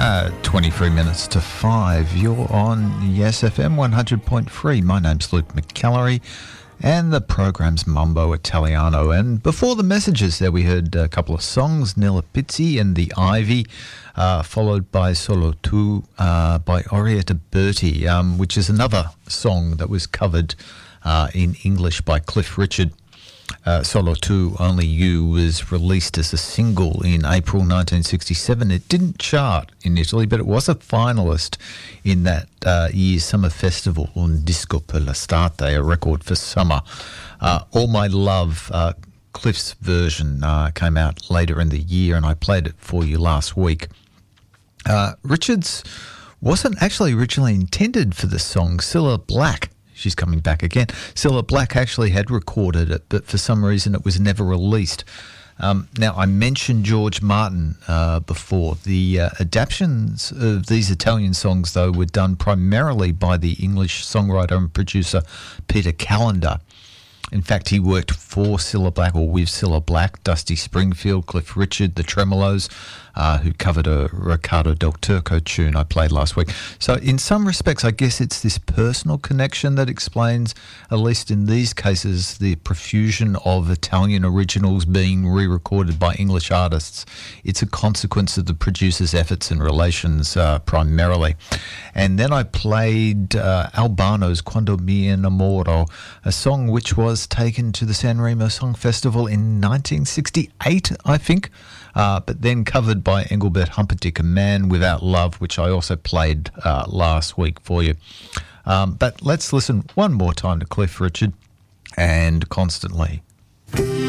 23 minutes to 5. You're on Yes FM 100.3. My name's Luke McCallery and the program's Mambo Italiano. And before the messages there we heard a couple of songs, Nella Pizzi and The Ivy, followed by Solo Tu by Orietta Berti, which is another song that was covered in English by Cliff Richard. Solo Tu, Only You was released as a single in April 1967. It didn't chart in Italy, but it was a finalist in that year's summer festival on Disco per l'Estate, a record for summer. All My Love, Cliff's version, came out later in the year, and I played it for you last week. Richards wasn't actually originally intended for the song. Cilla Black, she's coming back again. Cilla Black actually had recorded it, but for some reason it was never released. Now, I mentioned George Martin before. The adaptations of these Italian songs, though, were done primarily by the English songwriter and producer Peter Callender. In fact, he worked for Cilla Black, or with Cilla Black, Dusty Springfield, Cliff Richard, the Tremolos, who covered a Riccardo Del Turco tune I played last week. So in some respects, I guess it's this personal connection that explains, at least in these cases, the profusion of Italian originals being re-recorded by English artists. It's a consequence of the producer's efforts and relations primarily. And then I played Albano's Quando Mi Innamoro, a song which was taken to the Sanremo Song Festival in 1968, I think, but then covered by Engelbert Humperdinck, A Man Without Love, which I also played last week for you. But let's listen one more time to Cliff Richard and Constantly.